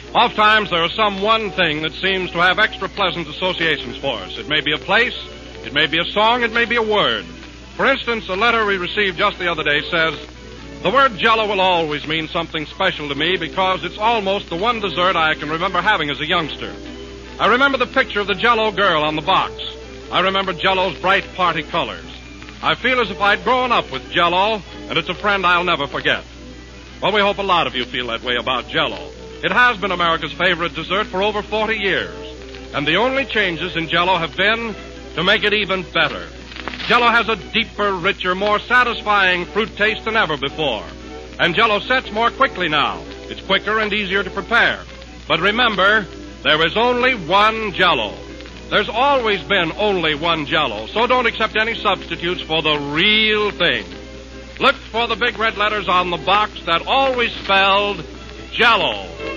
Oftentimes, there is some one thing that seems to have extra pleasant associations for us. It may be a place, it may be a song, it may be a word. For instance, a letter we received just the other day says, "The word Jell-O will always mean something special to me because it's almost the one dessert I can remember having as a youngster. I remember the picture of the Jell-O girl on the box. I remember Jell-O's bright party colors. I feel as if I'd grown up with Jell-O, and it's a friend I'll never forget." Well, we hope a lot of you feel that way about Jell-O. It has been America's favorite dessert for over 40 years, and the only changes in Jell-O have been to make it even better. Jell-O has a deeper, richer, more satisfying fruit taste than ever before. And Jell-O sets more quickly now. It's quicker and easier to prepare. But remember, there is only one Jell-O. There's always been only one Jell-O, so don't accept any substitutes for the real thing. Look for the big red letters on the box that always spelled Jell-O.